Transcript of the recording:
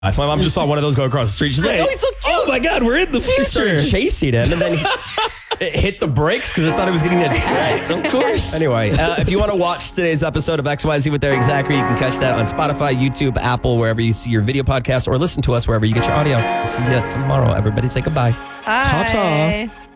My mom just saw one of those go across the street. She's like, oh, he's so cute. Oh my God, we're in the She started future. chasing him, and then it hit the brakes because it thought it was getting attacked. Of course. Anyway, if you want to watch today's episode of XYZ with Eric Zachary, you can catch that on Spotify, YouTube, Apple, wherever you see your video podcast, or listen to us wherever you get your audio. See you tomorrow. Everybody say goodbye. Bye. Ta-ta.